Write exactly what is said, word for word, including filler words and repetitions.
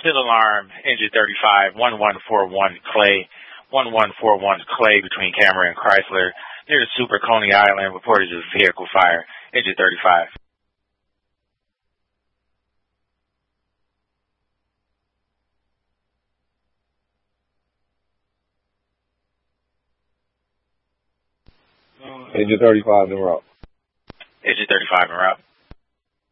Still alarm, engine thirty-five, one one four one Clay, one one four one Clay between Cameron and Chrysler, near the Super Coney Island, reported as vehicle fire, engine thirty-five. Engine thirty-five en route. Engine thirty-five en route.